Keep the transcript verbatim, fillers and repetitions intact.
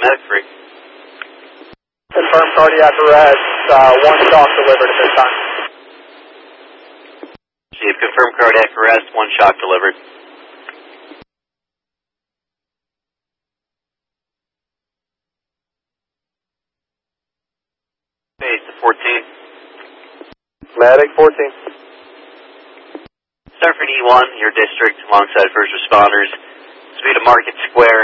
medic three. Confirm cardiac arrest, uh, one shock delivered at this time. Chief, confirm cardiac arrest, one shock delivered. Base to fourteen. Medic fourteen. Start for D one, your district, alongside first responders. Speed to Market Square.